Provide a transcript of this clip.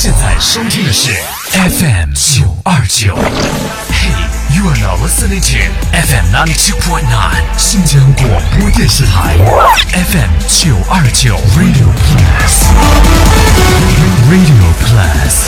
现在收听的是 FM 929。Hey, you are now listening to FM 92.9新疆广播电视台 FM 929 Radio Plus。Radio Plus